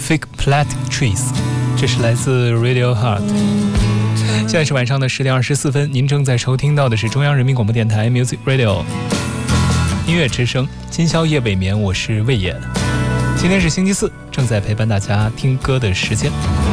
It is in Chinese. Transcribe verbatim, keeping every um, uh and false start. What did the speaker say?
Fake Plastic Trees， 这是来自 Radiohead。现在是晚上的十点二十四分，您正在收听到的是中央人民广播电台 Music Radio 音乐之声，今宵夜未眠，我是魏野。今天是星期四，正在陪伴大家听歌的时间。